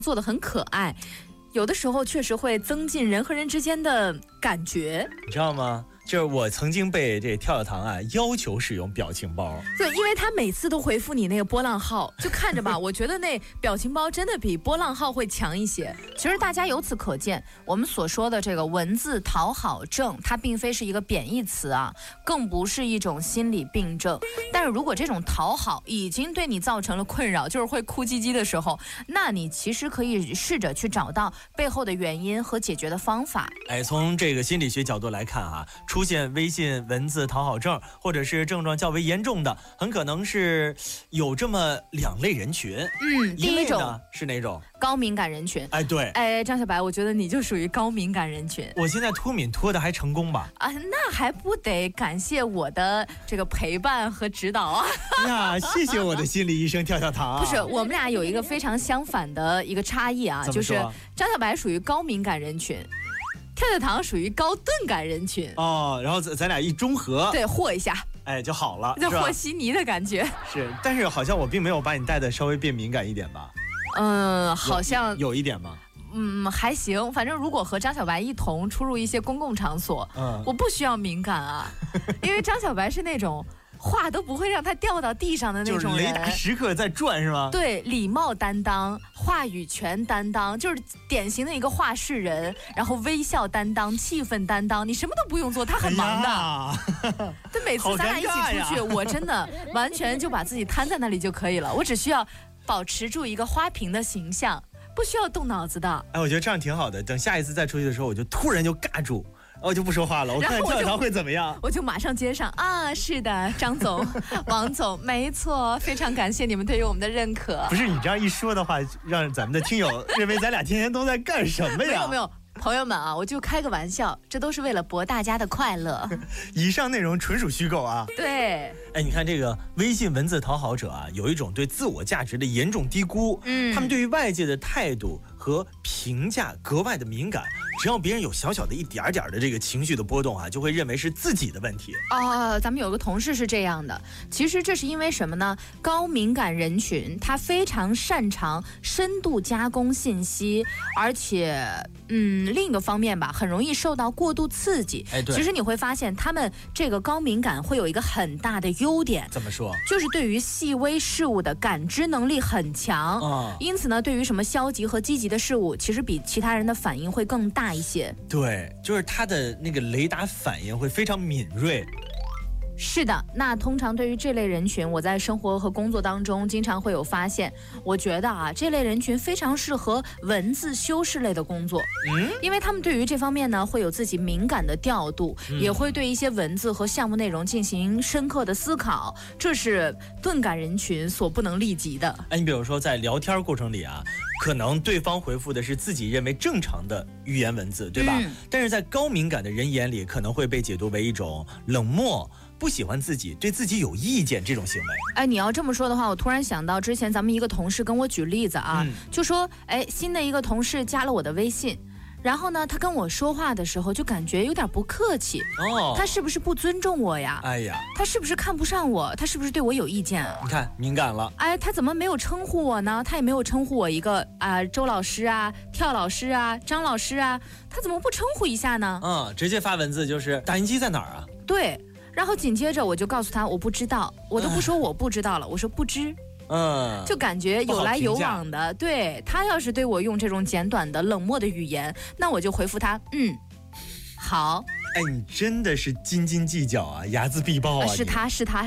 做得很可爱，有的时候确实会增进人和人之间的感觉， 你知道吗？就是我曾经被这跳跳糖啊要求使用表情包， 对，因为他每次都回复你那个波浪号，就看着吧，我觉得那表情包真的比波浪号会强一些。其实大家由此可见，我们所说的这个文字讨好症，它并非是一个贬义词啊，更不是一种心理病症。但是如果这种讨好已经对你造成了困扰，就是会哭唧唧的时候，那你其实可以试着去找到背后的原因和解决的方法。 从这个心理学角度来看啊，出现微信文字讨好症，或者是症状较为严重的，很可能是有这么两类人群。 第一种呢是哪种？ 高敏感人群。 对， 张小白，我觉得你就属于高敏感人群。 我现在脱敏脱的还成功吧？ 那还不得感谢我的这个陪伴和指导啊！ 呀，谢谢我的心理医生跳跳糖。 不是，我们俩有一个非常相反的一个差异啊，就是张小白属于高敏感人群。跳跳糖属于高钝感人群然后咱俩一中和， 对，和一下， 就好了， 这和稀泥的感觉是。但是好像我并没有把你带的稍微变敏感一点吧？ 好像有一点吗？ 还行，反正如果和张小白一同出入一些公共场所，我不需要敏感啊，因为张小白是那种话都不会让他掉到地上的那种人， 就是雷达时刻在转是吗？ 对，礼貌担当，话语权担当，就是典型的一个话事人，然后微笑担当，气氛担当，你什么都不用做，他很忙的。对，每次咱俩一起出去，我真的完全就把自己摊在那里就可以了，我只需要保持住一个花瓶的形象，不需要动脑子的。 我觉得这样挺好的，等下一次再出去的时候，我就突然就尬住。我就不说话了，我看跳跳糖会怎么样。 我就马上接上啊，是的，张总、王总，没错，非常感谢你们对于我们的认可。 不是你这样一说的话，让咱们的听友认为咱俩天天都在干什么呀？ 没有。朋友们啊，我就开个玩笑，这都是为了博大家的快乐。 以上内容纯属虚构啊。 对。 你看这个微信文字讨好者啊，有一种对自我价值的严重低估。他们对于外界的态度和评价格外的敏感，只要别人有小小的一点点的这个情绪的波动啊，就会认为是自己的问题。 咱们有个同事是这样的，其实这是因为什么呢？高敏感人群他非常擅长深度加工信息，而且另一个方面吧，很容易受到过度刺激。 对， 其实你会发现他们这个高敏感会有一个很大的优点。 怎么说？ 就是对于细微事物的感知能力很强。因此呢，对于什么消极和积极的事物，其实比其他人的反应会更大一些。 对，就是他的那个雷达反应会非常敏锐。 是的，那通常对于这类人群，我在生活和工作当中经常会有发现。我觉得啊，这类人群非常适合文字修饰类的工作，因为他们对于这方面呢会有自己敏感的调度，也会对一些文字和项目内容进行深刻的思考，这是钝感人群所不能立及的。 你比如说在聊天过程里啊，可能对方回复的是自己认为正常的语言文字，对吧？但是在高敏感的人眼里，可能会被解读为一种冷漠、不喜欢自己、对自己有意见这种行为。 你要这么说的话，我突然想到之前咱们一个同事跟我举例子啊，就说新的一个同事加了我的微信，然后呢他跟我说话的时候就感觉有点不客气。他是不是不尊重我呀？他是不是看不上我？他是不是对我有意见啊？ 你看敏感了。 他怎么没有称呼我呢？他也没有称呼我一个周老师啊、跳老师啊、张老师啊，他怎么不称呼一下呢？ 直接发文字就是打印机在哪儿啊？ 对，然后紧接着我就告诉他我不知道，我都不说我不知道了，我说不知。就感觉有来有往的。对，他要是对我用这种简短的冷漠的语言，那我就回复他好。 你真的是斤斤计较啊，睚眦必报啊。 是他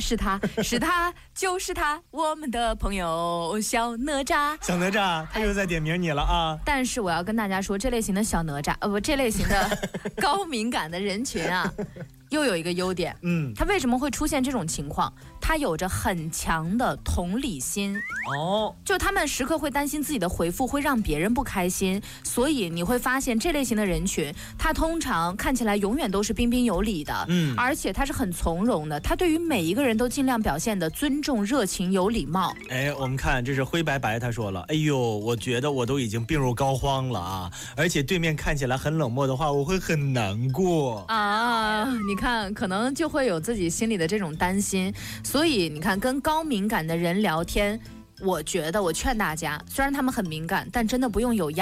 就是他，我们的朋友小哪吒。 小哪吒他又在点名你了啊。 但是我要跟大家说，这类型的小哪吒这类型的高敏感的人群啊又有一个优点。他为什么会出现这种情况？他有着很强的同理心。就他们时刻会担心自己的回复会让别人不开心，所以你会发现这类型的人群，他通常看起来永远都是彬彬有礼的，而且他是很从容的，他对于每一个人都尽量表现的尊重、热情、有礼貌。 我们看这是灰白白，他说了，我觉得我都已经病入膏肓了啊，而且对面看起来很冷漠的话，我会很难过啊。你看，可能就会有自己心里的这种担心，所以你看，跟高敏感的人聊天， 我觉得我劝大家，虽然他们很敏感，但真的不用有压力。